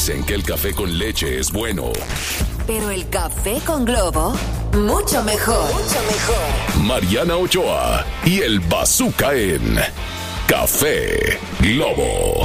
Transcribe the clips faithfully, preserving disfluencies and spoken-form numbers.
Dicen que el café con leche es bueno. Pero el café con Globo, mucho mejor. Mucho mejor. Mariana Ochoa y el Bazooka en Café Globo.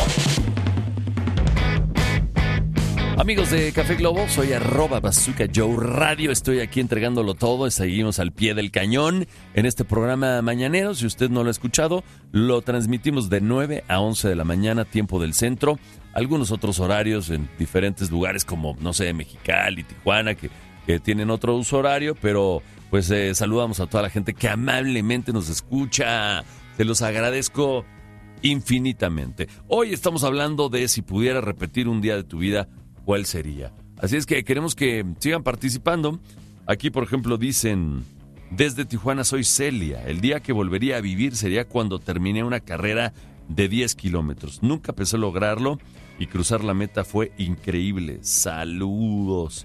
Amigos de Café Globo, soy arroba Bazooka Joe Radio. Estoy aquí entregándolo todo. Seguimos al pie del cañón en este programa mañanero. Si usted no lo ha escuchado, lo transmitimos de nueve a once de la mañana, tiempo del centro. Algunos otros horarios en diferentes lugares como, no sé, Mexicali, Tijuana, que, que tienen otro uso horario. Pero pues eh, saludamos a toda la gente que amablemente nos escucha. Se los agradezco infinitamente. Hoy estamos hablando de si pudiera repetir un día de tu vida, ¿cuál sería? Así es que queremos que sigan participando. Aquí, por ejemplo, dicen: desde Tijuana soy Celia. El día que volvería a vivir sería cuando terminé una carrera de diez kilómetros. Nunca pensé lograrlo y cruzar la meta fue increíble. Saludos.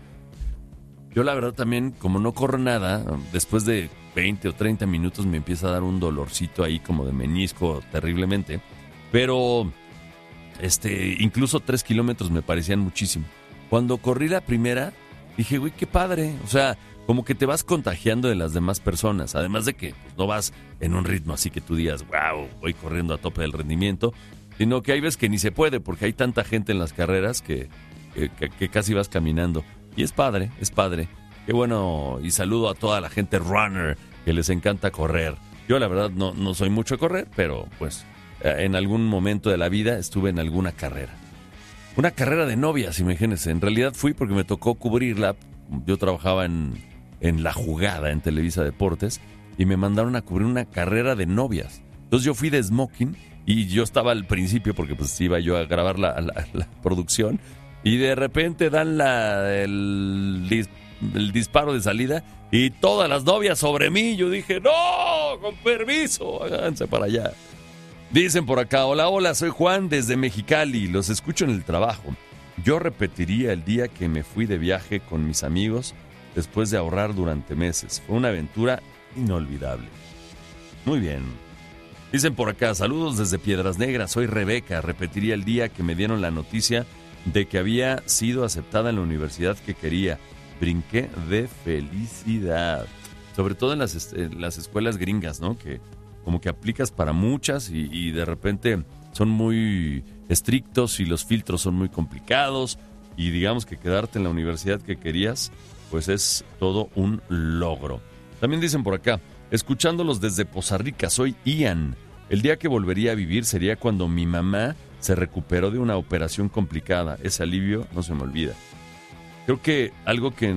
Yo la verdad también, como no corro nada, después de veinte o treinta minutos me empieza a dar un dolorcito ahí como de menisco terriblemente. Pero... Este, incluso tres kilómetros me parecían muchísimo. Cuando corrí la primera, dije, güey, qué padre. O sea, como que te vas contagiando de las demás personas. Además de que pues, no vas en un ritmo así que tú digas, wow, voy corriendo a tope del rendimiento. Sino que hay veces que ni se puede porque hay tanta gente en las carreras que, que, que, que casi vas caminando. Y es padre, es padre. Qué bueno, y saludo a toda la gente runner que les encanta correr. Yo la verdad no, no soy mucho a correr, pero pues... en algún momento de la vida estuve en alguna carrera. Una carrera de novias, imagínense. En realidad fui porque me tocó cubrirla. Yo trabajaba en, en La Jugada, en Televisa Deportes, y me mandaron a cubrir una carrera de novias. Entonces yo fui de smoking y yo estaba al principio porque pues iba yo a grabar la, la, la producción y de repente dan la, el, el disparo de salida y todas las novias sobre mí. Yo dije, no, con permiso, háganse para allá. Dicen por acá, hola, hola, soy Juan desde Mexicali, los escucho en el trabajo. Yo repetiría el día que me fui de viaje con mis amigos después de ahorrar durante meses. Fue una aventura inolvidable. Muy bien. Dicen por acá, saludos desde Piedras Negras, soy Rebeca. Repetiría el día que me dieron la noticia de que había sido aceptada en la universidad que quería. Brinqué de felicidad. Sobre todo en las, en las escuelas gringas, ¿no? Que... como que aplicas para muchas y, y de repente son muy estrictos y los filtros son muy complicados y digamos que quedarte en la universidad que querías pues es todo un logro. También dicen por acá, escuchándolos desde Poza Rica, soy Ian. El día que volvería a vivir sería cuando mi mamá se recuperó de una operación complicada. Ese alivio no se me olvida. Creo que algo que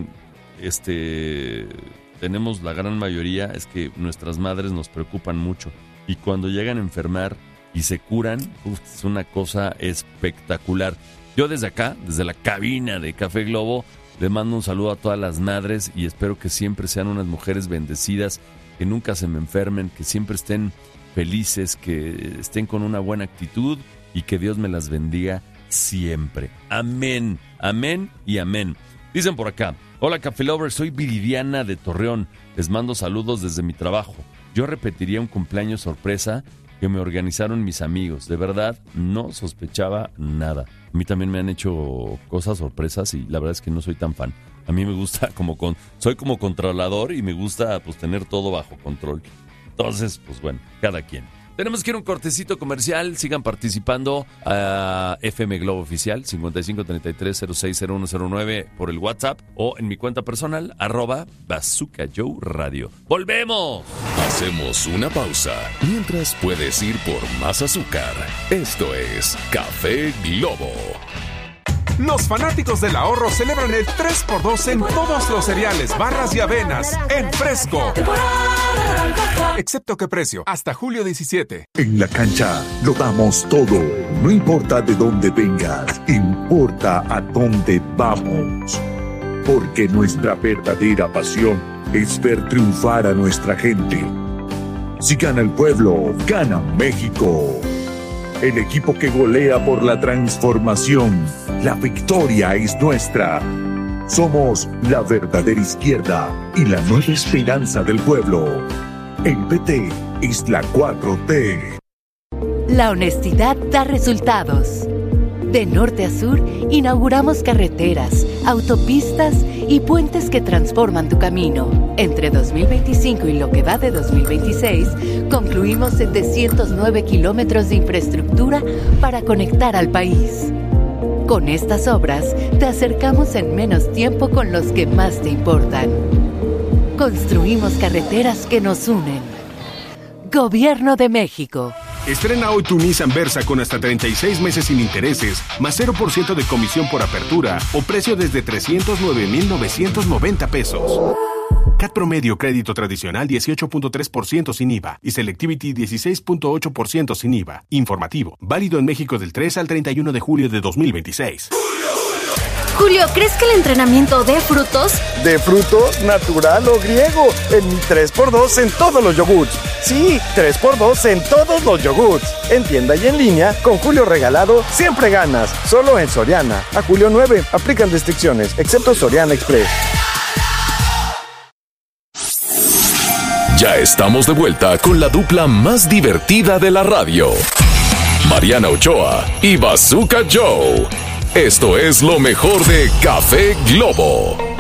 este... tenemos la gran mayoría es que nuestras madres nos preocupan mucho y cuando llegan a enfermar y se curan, uf, es una cosa espectacular. Yo desde acá, desde la cabina de Café Globo, le mando un saludo a todas las madres y espero que siempre sean unas mujeres bendecidas, que nunca se me enfermen, que siempre estén felices, que estén con una buena actitud y que Dios me las bendiga siempre. Amén, amén y amén. Dicen por acá, hola Café Lovers, soy Viridiana de Torreón. Les mando saludos desde mi trabajo. Yo repetiría un cumpleaños sorpresa que me organizaron mis amigos. De verdad, no sospechaba nada. A mí también me han hecho cosas sorpresas y la verdad es que no soy tan fan. A mí me gusta como con... soy como controlador y me gusta pues tener todo bajo control. Entonces, pues bueno, cada quien. Tenemos que ir a un cortecito comercial. Sigan participando a F M Globo Oficial cincuenta y cinco treinta y tres cero seis cero uno cero nueve por el WhatsApp o en mi cuenta personal arroba Bazooka Joe Radio. ¡Volvemos! Hacemos una pausa mientras puedes ir por más azúcar. Esto es Café Globo. Los fanáticos del ahorro celebran el tres por dos en todos los cereales, barras y avenas, en fresco. Excepto que precio, hasta julio diecisiete. En la cancha lo damos todo. No importa de dónde vengas, importa a dónde vamos. Porque nuestra verdadera pasión es ver triunfar a nuestra gente. Si gana el pueblo, gana México. El equipo que golea por la transformación. La victoria es nuestra. Somos la verdadera izquierda y la nueva esperanza del pueblo. El P T es la cuatro T. La honestidad da resultados. De norte a sur, inauguramos carreteras, autopistas y puentes que transforman tu camino. Entre dos mil veinticinco y lo que va de dos mil veintiséis, concluimos setecientos nueve kilómetros de infraestructura para conectar al país. Con estas obras, te acercamos en menos tiempo con los que más te importan. Construimos carreteras que nos unen. Gobierno de México. Estrena hoy tu Nissan Versa con hasta treinta y seis meses sin intereses, más cero por ciento de comisión por apertura o precio desde trescientos nueve mil novecientos noventa pesos. C A T promedio crédito tradicional dieciocho punto tres por ciento sin I V A y Selectivity dieciséis punto ocho por ciento sin I V A. Informativo. Válido en México del tres al treinta y uno de julio de dos mil veintiséis. Julio, ¿crees que el entrenamiento dé frutos? ¿De frutos, natural o griego? En mi tres por dos en todos los yogurts. Sí, tres por dos en todos los yogurts. En tienda y en línea, con Julio regalado, siempre ganas. Solo en Soriana. A julio nueve, aplican restricciones, excepto Soriana Express. Ya estamos de vuelta con la dupla más divertida de la radio. Mariana Ochoa y Bazooka Joe. Esto es lo mejor de Café Globo.